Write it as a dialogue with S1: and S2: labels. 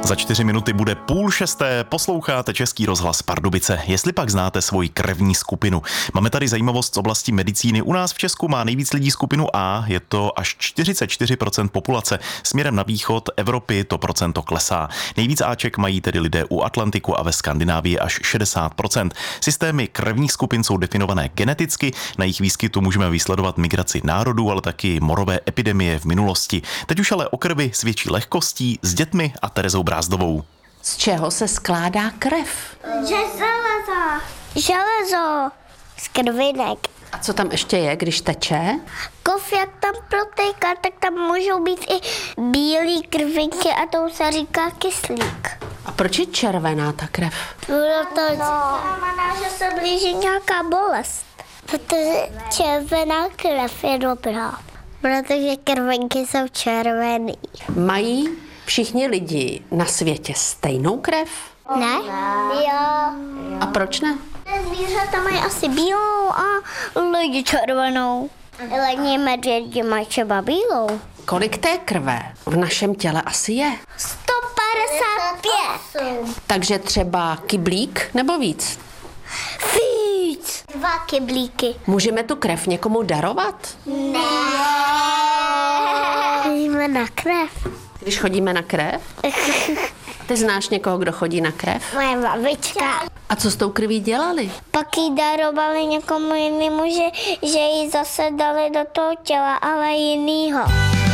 S1: Za 4 minuty bude 5:30, posloucháte Český rozhlas Pardubice. Jestli pak znáte svoji krevní skupinu. Máme tady zajímavost z oblasti medicíny. U nás v Česku má nejvíc lidí skupinu A, je to až 44% populace. Směrem na východ Evropy to procento klesá. Nejvíc Aček mají tedy lidé u Atlantiku a ve Skandinávii až 60%. Systémy krevních skupin jsou definované geneticky, na jejich výskytu můžeme vysledovat migraci národů, ale taky morové epidemie v minulosti. Teď už ale o krvi s větší lehkostí s dětmi a Terezou Brázdovou.
S2: Z čeho se skládá krev?
S3: Železo z krvinek.
S2: A co tam ještě je, když teče?
S3: Kov, jak tam protéká, tak tam můžou být i bílé krvinky a to se říká kyslík.
S2: A proč je červená ta krev?
S3: Protože znamená, že se blíží nějaká bolest. Protože červená krev je dobrá. Protože krvinky jsou červený.
S2: Mají všichni lidi na světě stejnou krev?
S3: Ne? Jo.
S2: A proč ne?
S3: Zvířata mají asi bílou a lidi červenou. Lední medvědi mají třeba bílou.
S2: Kolik té krve v našem těle asi je?
S3: 155.
S2: Takže třeba kyblík nebo víc?
S3: Víc. 2 kyblíky.
S2: Můžeme tu krev někomu darovat?
S3: Ne. Chodíme na krev.
S2: Když chodíme na krev? Ty znáš někoho, kdo chodí na krev?
S3: Moje babička.
S2: A co s tou krví dělali?
S3: Pak jí darovali někomu jinému, že ji zase dali do toho těla, ale jinýho.